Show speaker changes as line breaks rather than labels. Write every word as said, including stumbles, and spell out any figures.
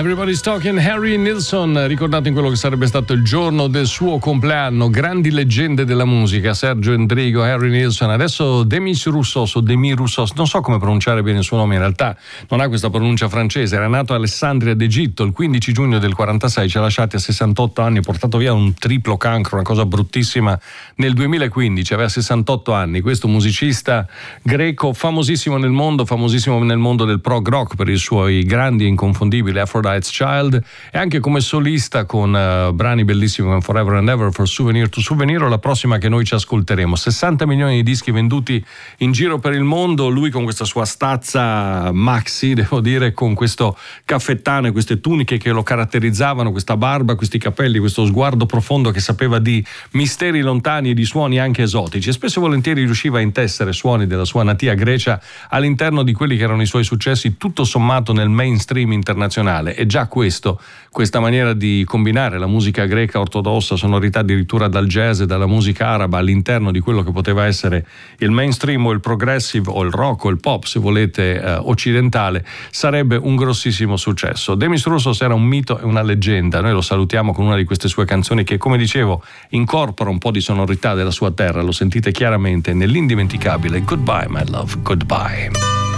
Everybody's Talking, Harry Nilsson, ricordato in quello che sarebbe stato il giorno del suo compleanno. Grandi leggende della musica, Sergio Endrigo, Harry Nilsson. Adesso Demis Roussos o Demis Roussos, non so come pronunciare bene il suo nome, in realtà non ha questa pronuncia francese. Era nato a Alessandria d'Egitto il quindici giugno del quarantasei, ci ha lasciati a sessantotto anni, ha portato via un triplo cancro, una cosa bruttissima, nel duemilaquindici, aveva sessantotto anni. Questo musicista greco famosissimo nel mondo, famosissimo nel mondo del prog rock per i suoi grandi e inconfondibili Aphrodite's Child, e anche come solista con uh, brani bellissimi come Forever and Ever, For Souvenir to Souvenir, o la prossima che noi ci ascolteremo. sessanta milioni di dischi venduti in giro per il mondo, lui con questa sua stazza maxi, devo dire, con questo caffettano e queste tuniche che lo caratterizzavano, questa barba, questi capelli, questo sguardo profondo che sapeva di misteri lontani e di suoni anche esotici, e spesso e volentieri riusciva a intessere suoni della sua natia Grecia all'interno di quelli che erano i suoi successi, tutto sommato nel mainstream internazionale. E già questo, questa maniera di combinare la musica greca ortodossa, sonorità addirittura dal jazz e dalla musica araba all'interno di quello che poteva essere il mainstream o il progressive o il rock o il pop, se volete, eh, occidentale, sarebbe un grossissimo successo. Demis Roussos era un mito e una leggenda. Noi lo salutiamo con una di queste sue canzoni che, come dicevo, incorpora un po' di sonorità della sua terra. Lo sentite chiaramente nell'indimenticabile Goodbye My Love, Goodbye.